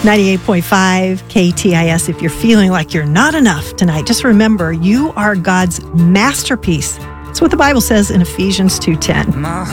98.5 KTIS. If you're feeling like you're not enough tonight, just remember you are God's masterpiece. That's what the Bible says in Ephesians 2:10.